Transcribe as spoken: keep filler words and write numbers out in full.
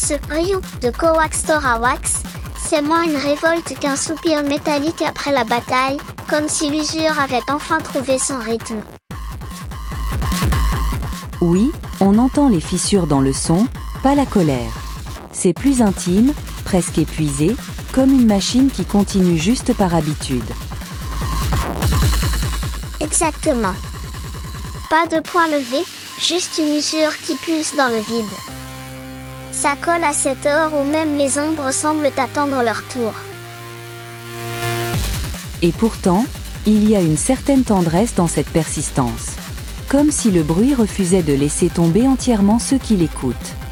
Ce Ryu de Kowax Torawax, c'est moins une révolte qu'un soupir métallique après la bataille, comme si l'usure avait enfin trouvé son rythme. Oui, on entend les fissures dans le son, pas la colère. C'est plus intime, presque épuisé, comme une machine qui continue juste par habitude. Exactement. Pas de point levé, juste une usure qui pulse dans le vide. Ça colle à cette heure où même les ombres semblent attendre leur tour. Et pourtant, il y a une certaine tendresse dans cette persistance. Comme si le bruit refusait de laisser tomber entièrement ceux qui l'écoutent.